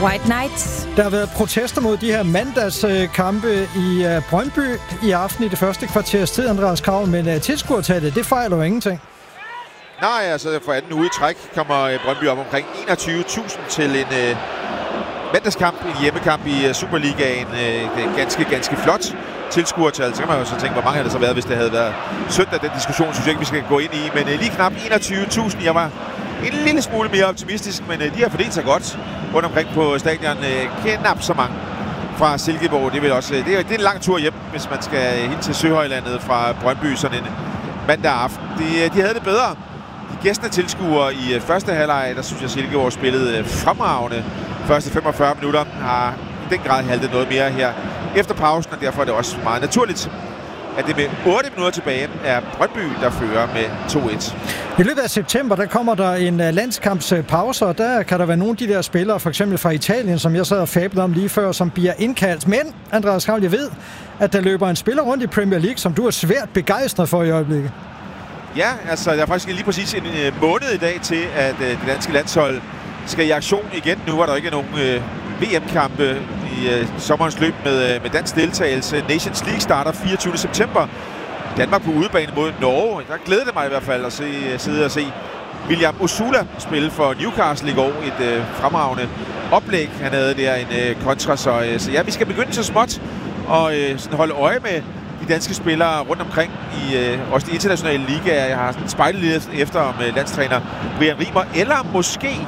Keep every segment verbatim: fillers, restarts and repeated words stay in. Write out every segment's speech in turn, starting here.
White Knights. Der har været protester mod de her mandagskampe i Brøndby i aften i det første kvarters tid, Andreas Kraul, men tilskuertallet, det fejler jo ingenting. Nej, altså for anden uge i træk kommer Brøndby op omkring enogtyve tusind til en øh, mandagskamp, en hjemmekamp i Superligaen. Øh, ganske, ganske flot tilskuertal. Så kan man jo så tænke, hvor mange havde det så været, hvis det havde været søndag. Den diskussion synes jeg ikke, vi skal gå ind i. Men øh, lige knap enogtyve tusind. Jeg var en lille smule mere optimistisk, men øh, de har fordelt sig godt rundt omkring på stadion. Øh, knap så mange fra Silkeborg. Det, vil også, det, er, det er en lang tur hjem, hvis man skal helt til Søhøjlandet fra Brøndby sådan en mandag aften. De, de havde det bedre. De gæstende tilskuere i første halvleg, der synes jeg, Silkeborg spillede fremragende. Første femogfyrre minutter har i den grad haltet noget mere her efter pausen, og derfor er det også meget naturligt, at det med otte minutter tilbage er Brøndby, der fører med to et. I løbet af september, der kommer der en landskampspause, og der kan der være nogle af de der spillere, for eksempel fra Italien, som jeg sad og fablede om lige før, som bliver indkaldt. Men, Andreas Kraul, jeg ved, at der løber en spiller rundt i Premier League, som du er svært begejstret for i øjeblikket. Ja, altså der er faktisk lige præcis en øh, måned i dag til, at øh, det danske landshold skal i aktion igen. Nu var der ikke nogen øh, V M-kampe i øh, sommerens løb med, øh, med dansk deltagelse. Nations League starter fireogtyvende september. Danmark på udebane mod Norge. Der glæder det mig i hvert fald at se, sidde og se William Osula spille for Newcastle i går. Et øh, fremragende oplæg, han havde der en øh, kontra. Så, øh, så ja, vi skal begynde så småt og øh, sådan holde øje med de danske spillere rundt omkring i øh, også de internationale ligaer. Jeg har sådan spejlet lidt efter om øh, landstræner Brian Rimer, eller måske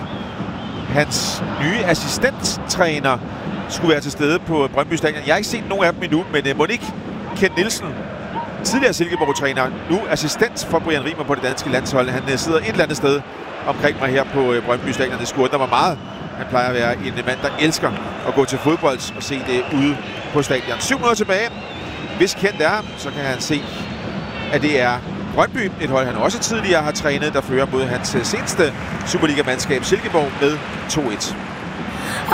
hans nye assistenttræner skulle være til stede på Brøndby Stadion. Jeg har ikke set nogen af dem endnu, men øh, Monique Kent Nielsen, tidligere Silkeborg-træner, nu assistent for Brian Rimer på det danske landshold. Han øh, sidder et eller andet sted omkring mig her på øh, Brøndby Stadion. Det skulle undre mig meget. Han plejer at være en mand, der elsker at gå til fodbold og se det ude på stadion. Syv minutter tilbage. Hvis Kent er, så kan han se, at det er Brøndby, et hold han også tidligere har trænet, der fører mod hans seneste Superliga-mandskab Silkeborg med to et.